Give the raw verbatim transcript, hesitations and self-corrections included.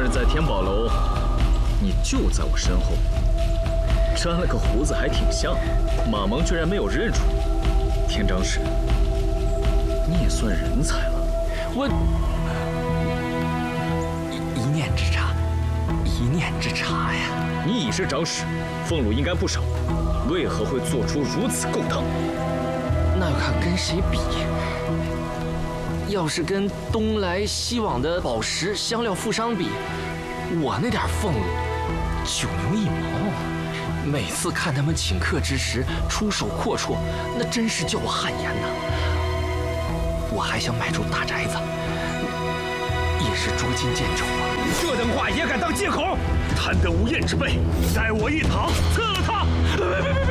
日在天宝楼，你就在我身后，粘了个胡子，还挺像。马蒙居然没有认出你。田长史，你也算人才了。 我一一念之差，一念之差呀！ 你已是长史，俸禄应该不少，为何会做出如此勾当？ 那要看跟谁比。要是跟东来西往的宝石香料富商比，我那点俸禄九牛一毛。每次看他们请客之时出手阔绰，那真是叫我汗颜呐。我还想买处大宅子，也是捉襟见肘啊。 这等话也敢当借口？贪得无厌之辈，待我一堂，策了他！别别别别！